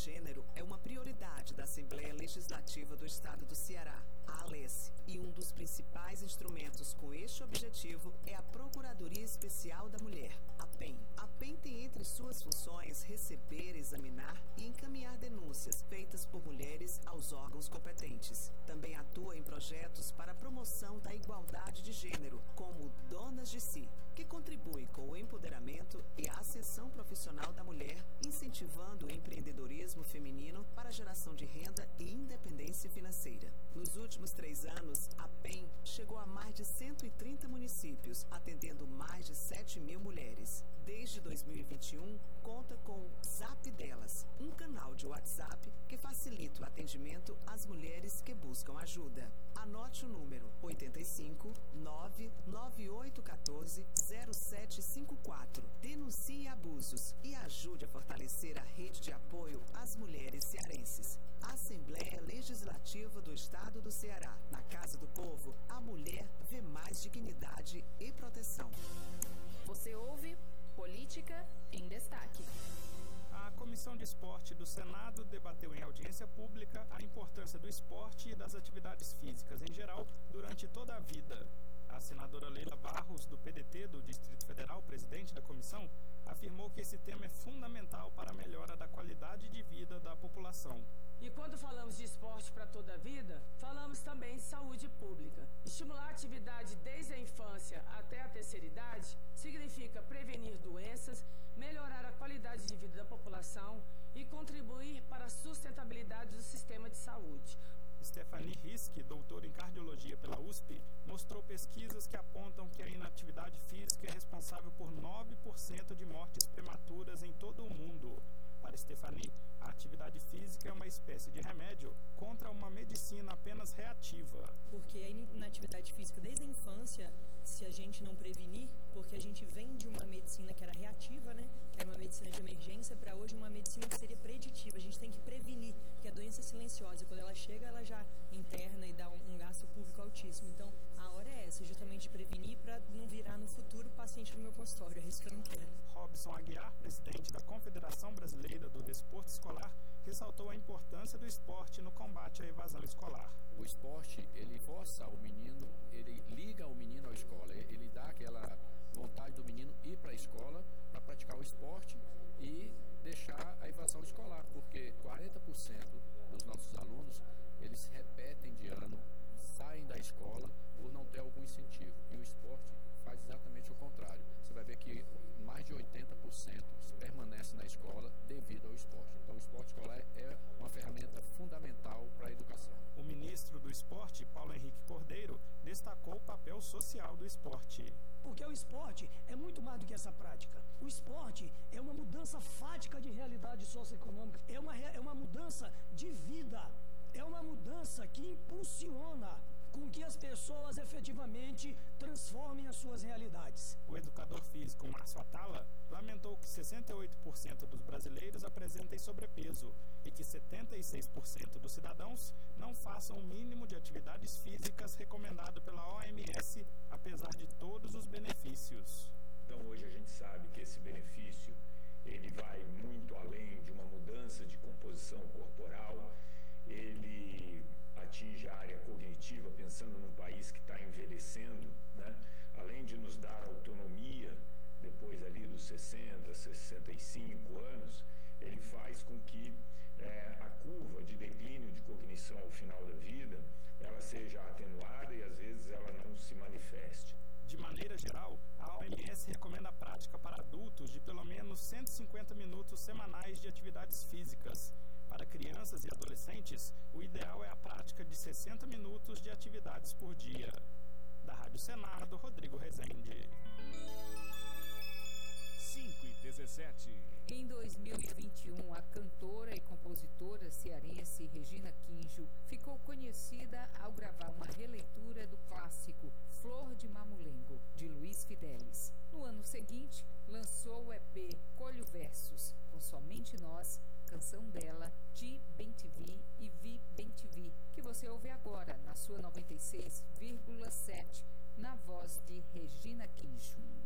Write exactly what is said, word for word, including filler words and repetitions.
gênero é uma prioridade da Assembleia Legislativa do Estado do Ceará, a ALECE, e um dos principais instrumentos com este objetivo é a Procuradoria Especial da Mulher, a PEM. A PEM tem entre suas funções receber, examinar e encaminhar denúncias feitas por mulheres aos órgãos competentes. Também atua em projetos para a promoção da igualdade de gênero, como Donas de Si, que contribui com o empoderamento e a ascensão profissional da mulher, incentivando o empreendedorismo feminino para a geração de renda e independência financeira. Nos últimos três anos, a PEM chegou a mais de cento e trinta municípios, atendendo mais de sete mil mulheres. Desde dois mil e vinte e um, conta com o Zap Delas, um canal de WhatsApp que facilita o atendimento às mulheres que buscam ajuda. Anote o número oito cinco, nove nove oito um quatro, zero sete cinco quatro. Denuncie abusos e ajude a fortalecer a rede de apoio às mulheres cearenses. Assembleia Legislativa do Estado do Ceará. Na Casa do Povo, a mulher vê mais dignidade e proteção. Você ouve Política em Destaque. A Comissão de Esporte do Senado debateu em audiência pública a importância do esporte e das atividades físicas em geral durante toda a vida. A senadora Leila Barros, do P D T do Distrito Federal, presidente da comissão, afirmou que esse tema é fundamental para a melhora da qualidade de vida da população. E quando falamos de esporte para toda a vida, falamos também de saúde pública. Estimular a atividade desde a infância até a terceira idade significa prevenir doenças, melhorar a qualidade de vida da população e contribuir para a sustentabilidade do sistema de saúde. Stephanie Risk, doutora em cardiologia pela U S P, mostrou pesquisas que apontam que a inatividade física é responsável por nove por cento de mortes prematuras em todo o mundo. Para Stephanie, a atividade física é uma espécie de remédio contra uma medicina apenas reativa. Porque a inatividade física desde a infância, se a gente não prevenir, porque a gente vem de uma medicina que era reativa, né? Que era uma medicina de emergência, para hoje uma medicina que seria preditiva. A gente tem que prevenir, porque a doença é silenciosa. Quando ela chega, ela já interna e dá um, um gasto público altíssimo. Então, a hora é essa, justamente de prevenir para não virar no futuro paciente no meu consultório. É isso que eu não quero. Robson Aguiar, presidente da Confederação Brasileira do Desporto Escolar, ressaltou a importância do esporte no combate à evasão escolar. O esporte, ele força o menino, ele liga o menino à escola, ele dá aquela vontade do menino ir para a escola para praticar o esporte e deixar a evasão escolar, porque quarenta por cento dos nossos alunos, eles repetem de ano, saem da escola por não ter algum incentivo. E o esporte faz exatamente o contrário. Você vai ver que mais de oitenta por cento permanece na escola devido ao esporte. Então, o esporte escolar é uma ferramenta fundamental para a educação. O ministro do Esporte, Paulo Henrique Cordeiro, destacou o papel social do esporte. Porque o esporte é muito mais do que essa prática. O esporte é uma mudança fática de realidade socioeconômica, é uma, é uma mudança de vida, é uma mudança que impulsiona com que as pessoas efetivamente transformem as suas realidades. O educador físico Márcio Atala lamentou que sessenta e oito por cento dos brasileiros apresentem sobrepeso e que setenta e seis por cento dos cidadãos não façam o mínimo de atividades físicas recomendado pela O M S, apesar de todos os benefícios. Então hoje a gente sabe que esse benefício ele vai muito além de uma mudança de composição corporal, ele atinge a área cognitiva, pensando num país que está envelhecendo, né? Além de nos dar autonomia, depois ali dos sessenta, sessenta e cinco anos, ele faz com que é, a curva de declínio de cognição ao final da vida, ela seja atenuada e às vezes ela não se manifeste. De maneira geral, a O M S recomenda a prática para adultos de pelo menos cento e cinquenta minutos semanais de atividades físicas. Para crianças e adolescentes, o ideal é a prática de sessenta minutos de atividades por dia. Da Rádio Senado, Rodrigo Rezende. cinco e dezessete. Em dois mil e vinte e um, a cantora e compositora cearense Regina Kinjo ficou conhecida ao gravar uma releitura do clássico Flor de Mamulengo, de Luiz Fidelis. No ano seguinte, lançou o E P Colho Versos, com Somente Nós, canção dela, Ti Bem Te Vi e Vi Bem Te Vi, que você ouve agora na sua noventa e seis vírgula sete, na voz de Regina Kinjo.